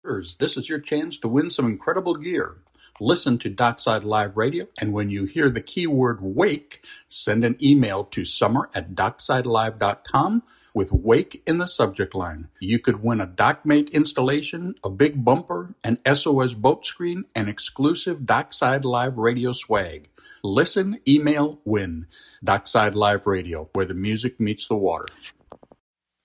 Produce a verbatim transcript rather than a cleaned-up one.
This is your chance to win some incredible gear. Listen to Dockside Live Radio, and when you hear the keyword WAKE, send an email to summer at dockside live dot com with WAKE in the subject line. You could win a DockMate installation, a big bumper, an S O S boat screen, and exclusive Dockside Live Radio swag. Listen, email, win. Dockside Live Radio, where the music meets the water.